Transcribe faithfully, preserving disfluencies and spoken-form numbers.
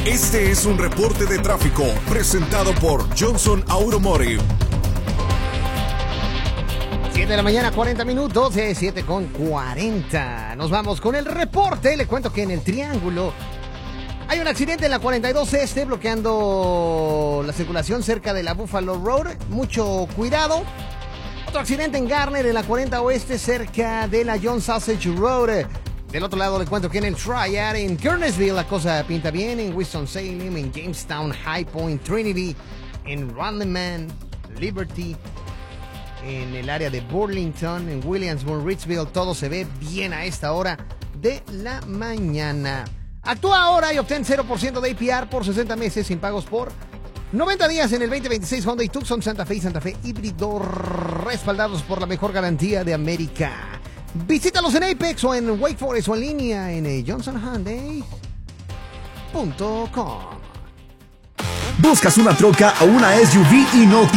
Este es un reporte de tráfico presentado por Johnson Automotive. siete de la mañana, cuarenta minutos, eh, siete con cuarenta. Nos vamos con el reporte. Le cuento que en el Triángulo hay un accidente en la cuarenta y dos Este bloqueando la circulación cerca de la Buffalo Road. Mucho cuidado. Otro accidente en Garner en la cuarenta Oeste cerca de la John Sausage Road. Del otro lado le cuento que en el Triad, en Kernersville, la cosa pinta bien. En Winston-Salem, en Jamestown, High Point, Trinity, en Randleman, Liberty, en el área de Burlington, en Williamsburg, Richville, todo se ve bien a esta hora de la mañana. Actúa ahora y obtén cero por ciento de A P R por sesenta meses sin pagos por noventa días en el veinte veintiséis Hyundai Tucson Santa Fe y Santa Fe híbrido, respaldados por la mejor garantía de América. Visítalos en Apex o en Wake Forest o en línea en johnson hyundai punto com. ¿Buscas una troca o una S U V y no